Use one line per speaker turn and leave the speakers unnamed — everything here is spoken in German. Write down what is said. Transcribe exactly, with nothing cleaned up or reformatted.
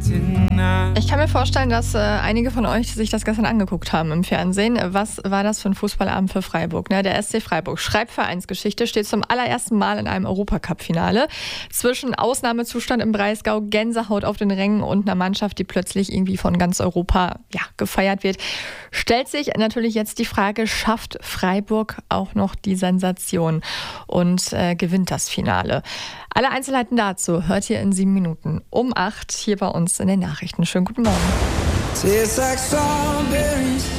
Ich kann mir vorstellen, dass äh, einige von euch sich das gestern angeguckt haben im Fernsehen. Was war das für ein Fußballabend für Freiburg? Ne? Der S C Freiburg schreibt Vereinsgeschichte, steht zum allerersten Mal in einem Europacup-Finale. Zwischen Ausnahmezustand im Breisgau, Gänsehaut auf den Rängen und einer Mannschaft, die plötzlich irgendwie von ganz Europa ja, gefeiert wird, stellt sich natürlich jetzt die Frage, schafft Freiburg auch noch die Sensation und äh, gewinnt das Finale? Alle Einzelheiten dazu hört ihr in sieben Minuten um acht hier bei uns in den Nachrichten. Schönen guten Morgen.